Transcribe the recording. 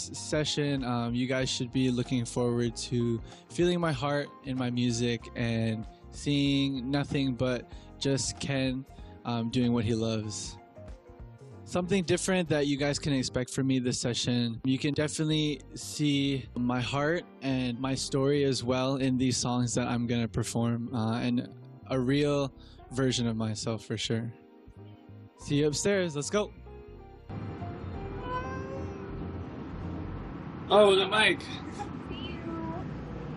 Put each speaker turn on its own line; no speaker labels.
this session, you guys should be looking forward to feeling my heart in my music and seeing nothing but just Ken doing what he loves. Something different that you guys can expect from me this session. You can definitely see my heart and my story as well in these songs that I'm gonna perform, and a real version of myself for sure. See you upstairs, let's go. Oh, the mic.